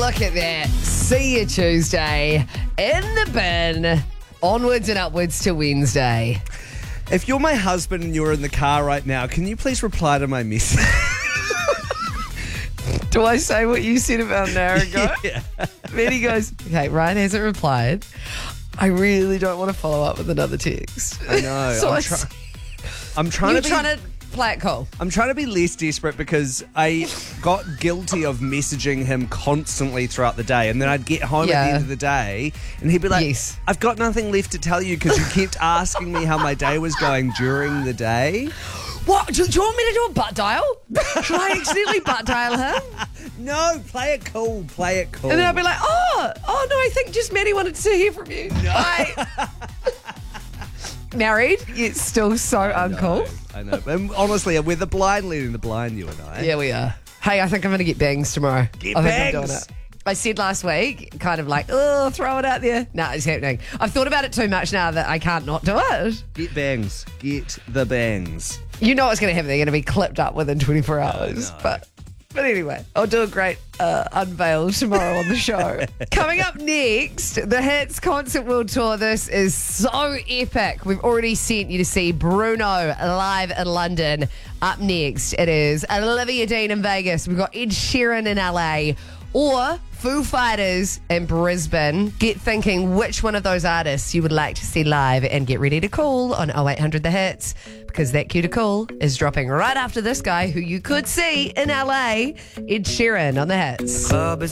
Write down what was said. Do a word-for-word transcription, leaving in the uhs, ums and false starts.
look at that. See you Tuesday. In the bin. Onwards and upwards to Wednesday. If you're my husband and you're in the car right now, can you please reply to my message? Do I say what you said about an hour ago? Yeah. Then he goes, okay, Ryan hasn't replied. I really don't want to follow up with another text. I know. So I'm, I try- s- I'm trying You're to be. trying to play it cool. I'm trying to be less desperate because I got guilty of messaging him constantly throughout the day, and then I'd get home at Yeah. the end of the day, and he'd be like, Yes. "I've got nothing left to tell you because you kept asking me how my day was going during the day." What? Do, do you want me to do a butt dial? Should I accidentally butt dial him? No, play it cool. Play it cool. And then I'll be like, oh, oh no, I think just Maddie wanted to hear from you. Bye. Married, yet still so uncool. I know. And honestly, we're the blind leading the blind, you and I. Yeah, we are. Hey, I think I'm going to get bangs tomorrow. Get I think I'm bangs. doing it. I said last week, kind of like, oh, throw it out there. No, it's happening. I've thought about it too much now that I can't not do it. Get bangs. Get the bangs. You know what's going to happen. They're going to be clipped up within twenty-four hours. know. But but anyway, I'll do a great uh, unveil tomorrow on the show. Coming up next, the Hits Concert World Tour. This is so epic. We've already sent you to see Bruno live in London. Up next, it is Olivia Dean in Vegas. We've got Ed Sheeran in L A. Or Foo Fighters in Brisbane. Get thinking which one of those artists you would like to see live and get ready to call on oh eight hundred The Hits, because that cue to call is dropping right after this guy who you could see in L A, Ed Sheeran on The Hits. Club is